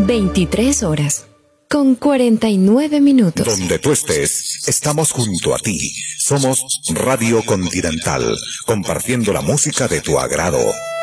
23 horas, con 49 minutos. Donde tú estés, estamos junto a ti. Somos Radio Continental, compartiendo la música de tu agrado.